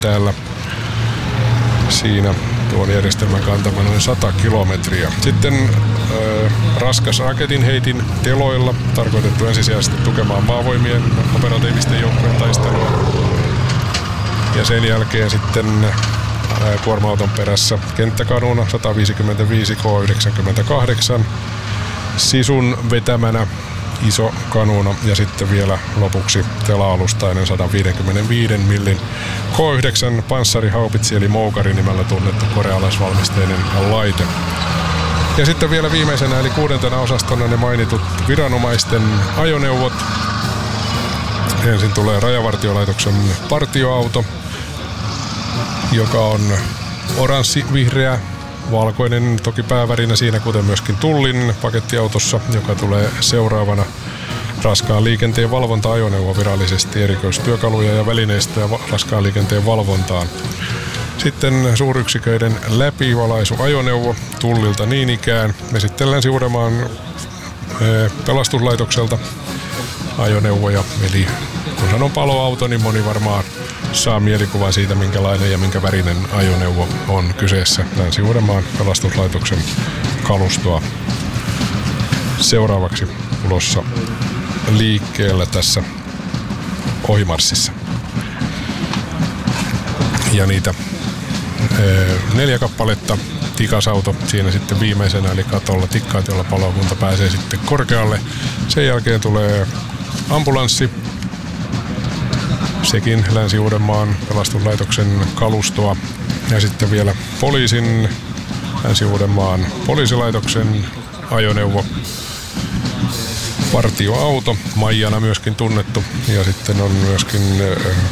täällä. Siinä tuon järjestelmän kantama noin 100 kilometriä. Sitten raskas raketinheitin teloilla, tarkoitettu ensisijaisesti tukemaan maavoimien operatiivisten joukkojen taistelua. Ja sen jälkeen sitten kuorma-auton perässä kenttäkanuna 155 K98, Sisun vetämänä iso kanuna ja sitten vielä lopuksi tela-alustainen 155 millin K9 panssarihaupitsi eli Moukari nimellä tunnettu korealaisvalmisteinen laite. Ja sitten vielä viimeisenä eli 6. osastona ne mainitut viranomaisten ajoneuvot. Ensin tulee Rajavartiolaitoksen partioauto, joka on oranssi-vihreä, valkoinen toki päävärinä siinä, kuten myöskin Tullin pakettiautossa, joka tulee seuraavana. Raskaan liikenteen valvonta-ajoneuvo virallisesti, erikoistyökaluja ja välineistöä raskaan liikenteen valvontaan. Sitten suuryksiköiden läpivalaisuajoneuvo Tullilta niin ikään. Ja sitten Länsi-Uudenmaan pelastuslaitokselta ajoneuvoja. Eli kun sanon paloauto, niin moni varmaan saa mielikuvan siitä, minkälainen ja minkä värinen ajoneuvo on kyseessä. Länsi-Uudenmaan pelastuslaitoksen kalustoa seuraavaksi ulossa liikkeellä tässä ohimarssissa. Ja niitä 4 kappaletta, tikasauto siinä sitten viimeisenä, eli katolla tikkaat, jolla palokunta pääsee sitten korkealle. Sen jälkeen tulee ambulanssi, sekin Länsi-Uudenmaan pelastuslaitoksen kalustoa. Ja sitten vielä poliisin, Länsi-Uudenmaan poliisilaitoksen ajoneuvo, partioauto, Maijana myöskin tunnettu. Ja sitten on myöskin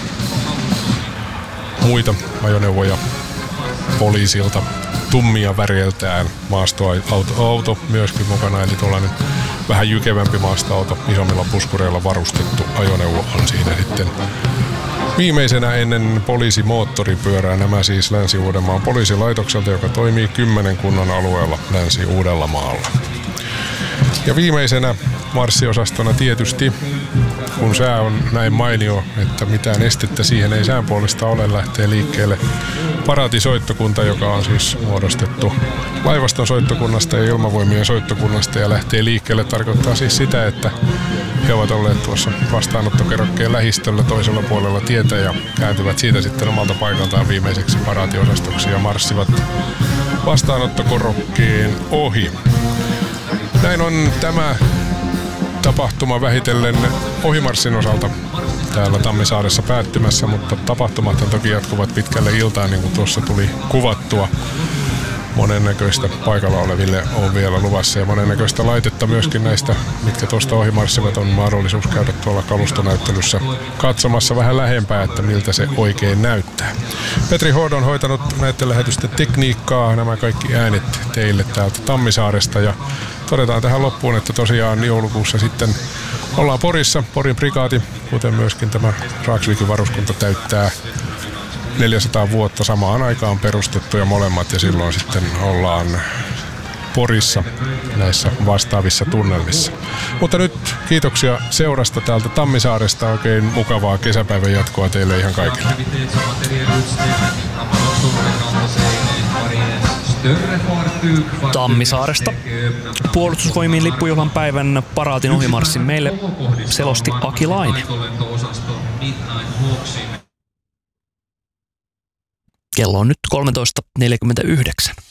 muita poliisilta tummia väreiltään, maastoauto myöskin mukana, eli tuollainen vähän jykevämpi maastoauto isommilla puskureilla varustettu ajoneuvo on siinä sitten viimeisenä ennen poliisimoottoripyörää. Nämä siis Länsi-Uudenmaan poliisilaitokselta, joka toimii 10 kunnan alueella Länsi-Uudellamaalla. Ja viimeisenä marssiosastona tietysti, kun sää on näin mainio, että mitään estettä siihen ei sään puolesta ole, lähtee liikkeelle paraatisoittokunta, joka on siis muodostettu laivaston soittokunnasta ja ilmavoimien soittokunnasta ja lähtee liikkeelle. Tarkoittaa siis sitä, että he ovat olleet tuossa vastaanottokerrokkeen lähistöllä toisella puolella tietä ja kääntyvät siitä sitten omalta paikaltaan viimeiseksi paraatiosastoksi ja marssivat vastaanottokorokkeen ohi. Näin on tämä tapahtuma vähitellen ohimarssin osalta täällä Tammisaaressa päättymässä, mutta tapahtumat toki jatkuvat pitkälle iltaan, niin kuin tuossa tuli kuvattua. Monennäköistä paikalla oleville on vielä luvassa ja monennäköistä laitetta myöskin näistä, mitkä tuosta ohimarssivat, on mahdollisuus käydä tuolla kalustonäyttelyssä katsomassa vähän lähempää, että miltä se oikein näyttää. Petri Hood on hoitanut näiden lähetysten tekniikkaa, nämä kaikki äänet teille täältä Tammisaaresta ja todetaan tähän loppuun, että tosiaan joulukuussa sitten ollaan Porissa, Porin prikaati, kuten myöskin tämä Raaksviikin varuskunta täyttää 400 vuotta samaan aikaan perustettuja molemmat ja silloin sitten ollaan Porissa näissä vastaavissa tunnelmissa. Mutta nyt kiitoksia seurasta täältä Tammisaaresta. Oikein mukavaa kesäpäivän jatkoa teille ihan kaikille. Tammisaaresta Puolustusvoimien lippujuhlan päivän paraatin ohimarssin meille selosti Aki Laine. Kello on nyt 13.49.